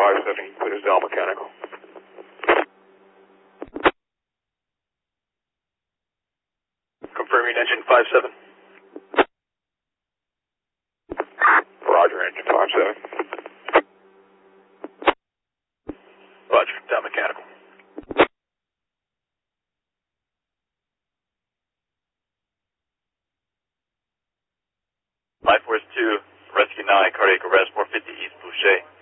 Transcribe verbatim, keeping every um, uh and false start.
five seven, clear as Dow Mechanical. Confirming engine five seven. Roger, engine five seven. Roger, Dow Mechanical. five four two, Rescue nine, cardiac arrest, four fifty East Boucher.